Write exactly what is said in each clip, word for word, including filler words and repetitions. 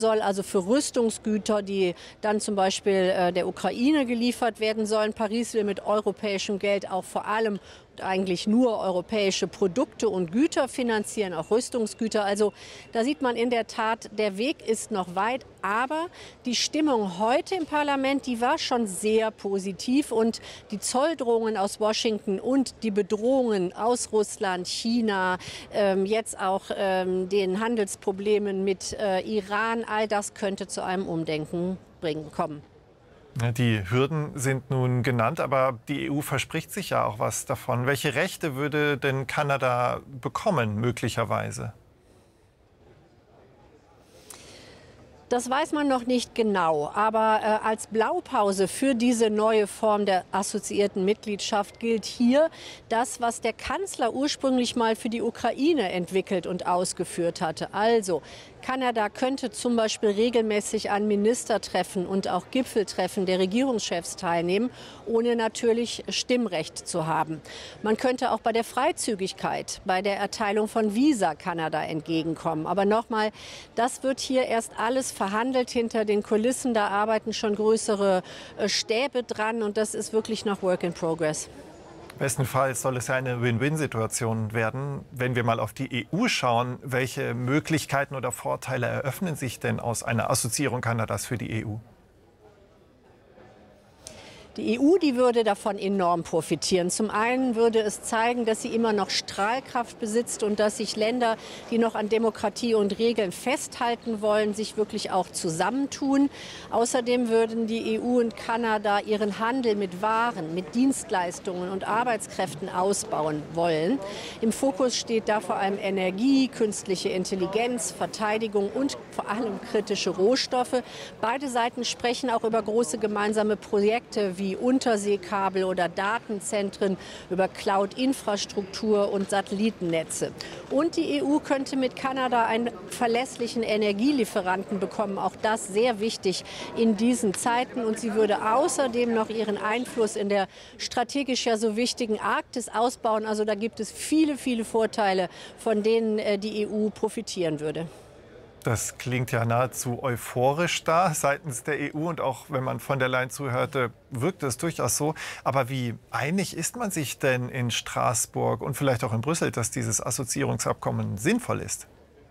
soll also für Rüstungsgüter, die dann zum Beispiel äh, der Ukraine geliefert werden sollen. Paris will mit europäischem Geld auch vor allem und eigentlich nur europäische Produkte und Güter finanzieren, auch Rüstungsgüter. Also da sieht man in der Tat, der Weg ist noch weit. Aber die Stimmung heute im Parlament, die war schon sehr positiv. Und die Zolldrohungen aus Washington und die Bedrohungen aus Russland, China, ähm, jetzt auch ähm, den Handelsproblemen mit äh, Iran, all das könnte zu einem Umdenken bringen, kommen. Die Hürden sind nun genannt, aber die E U verspricht sich ja auch was davon. Welche Rechte würde denn Kanada bekommen, möglicherweise? Das weiß man noch nicht genau, aber äh, als Blaupause für diese neue Form der assoziierten Mitgliedschaft gilt hier das, was der Kanzler ursprünglich mal für die Ukraine entwickelt und ausgeführt hatte. Also Kanada könnte zum Beispiel regelmäßig an Ministertreffen und auch Gipfeltreffen der Regierungschefs teilnehmen, ohne natürlich Stimmrecht zu haben. Man könnte auch bei der Freizügigkeit, bei der Erteilung von Visa Kanada entgegenkommen. Aber nochmal, das wird hier erst alles verhandelt hinter den Kulissen. Da arbeiten schon größere Stäbe dran und das ist wirklich noch Work in Progress. Bestenfalls soll es ja eine Win-Win-Situation werden. Wenn wir mal auf die E U schauen, welche Möglichkeiten oder Vorteile eröffnen sich denn aus einer Assoziierung Kanadas für die E U? Die E U, die würde davon enorm profitieren. Zum einen würde es zeigen, dass sie immer noch Strahlkraft besitzt und dass sich Länder, die noch an Demokratie und Regeln festhalten wollen, sich wirklich auch zusammentun. Außerdem würden die E U und Kanada ihren Handel mit Waren, mit Dienstleistungen und Arbeitskräften ausbauen wollen. Im Fokus steht da vor allem Energie, künstliche Intelligenz, Verteidigung und vor allem kritische Rohstoffe. Beide Seiten sprechen auch über große gemeinsame Projekte wie Unterseekabel oder Datenzentren, über Cloud-Infrastruktur und Satellitennetze. Und die E U könnte mit Kanada einen verlässlichen Energielieferanten bekommen. Auch das sehr wichtig in diesen Zeiten. Und sie würde außerdem noch ihren Einfluss in der strategisch ja so wichtigen Arktis ausbauen. Also da gibt es viele, viele Vorteile, von denen die E U profitieren würde. Das klingt ja nahezu euphorisch da seitens der E U und auch wenn man von der Leyen zuhörte, wirkt es durchaus so. Aber wie einig ist man sich denn in Straßburg und vielleicht auch in Brüssel, dass dieses Assoziierungsabkommen sinnvoll ist?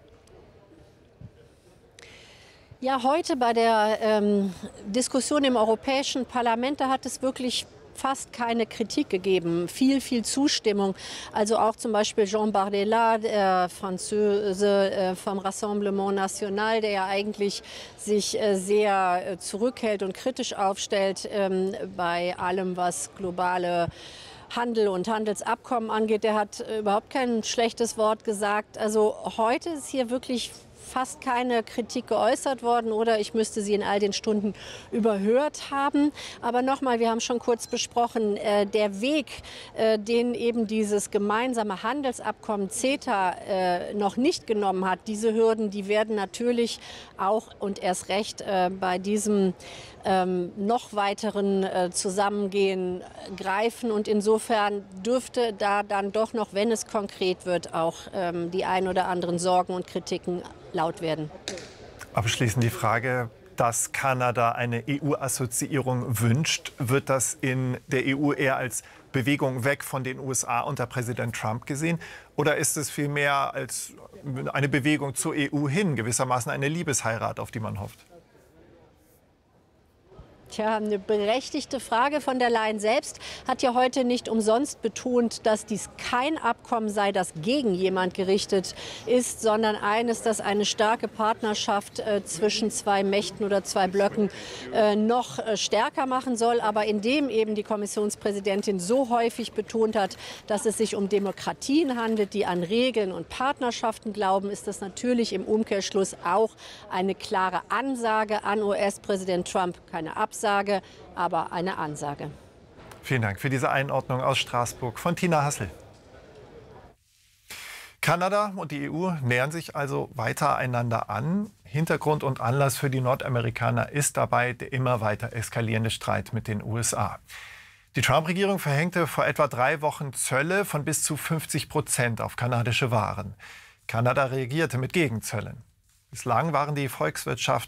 Ja, heute bei der ähm, Diskussion im Europäischen Parlament, da hat es wirklich fast keine Kritik gegeben, viel, viel Zustimmung. Also auch zum Beispiel Jean Bardella, der Franzose äh, vom Rassemblement National, der ja eigentlich sich äh, sehr äh, zurückhält und kritisch aufstellt ähm, bei allem, was globale Handel und Handelsabkommen angeht. Der hat äh, überhaupt kein schlechtes Wort gesagt. Also heute ist hier wirklich fast keine Kritik geäußert worden oder ich müsste sie in all den Stunden überhört haben. Aber nochmal, wir haben schon kurz besprochen, äh, der Weg, äh, den eben dieses gemeinsame Handelsabkommen CETA äh, noch nicht genommen hat, diese Hürden, die werden natürlich auch und erst recht äh, bei diesem ähm, noch weiteren äh, Zusammengehen greifen. Und insofern dürfte da dann doch noch, wenn es konkret wird, auch ähm, die ein oder anderen Sorgen und Kritiken laut werden. Abschließend die Frage, dass Kanada eine E U-Assoziierung wünscht. Wird das in der E U eher als Bewegung weg von den U S A unter Präsident Trump gesehen? Oder ist es vielmehr als eine Bewegung zur E U hin, gewissermaßen eine Liebesheirat, auf die man hofft? Tja, eine berechtigte Frage. Von der Leyen selbst hat ja heute nicht umsonst betont, dass dies kein Abkommen sei, das gegen jemand gerichtet ist, sondern eines, das eine starke Partnerschaft äh, zwischen zwei Mächten oder zwei Blöcken äh, noch äh, stärker machen soll. Aber indem eben die Kommissionspräsidentin so häufig betont hat, dass es sich um Demokratien handelt, die an Regeln und Partnerschaften glauben, ist das natürlich im Umkehrschluss auch eine klare Ansage an U S-Präsident Trump. Keine Absage. Sage, aber eine Ansage. Vielen Dank für diese Einordnung aus Straßburg von Tina Hassel. Kanada und die E U nähern sich also weiter einander an. Hintergrund und Anlass für die Nordamerikaner ist dabei der immer weiter eskalierende Streit mit den U S A. Die Trump-Regierung verhängte vor etwa drei Wochen Zölle von bis zu fünfzig Prozent auf kanadische Waren. Kanada reagierte mit Gegenzöllen. Bislang waren die Volkswirtschaften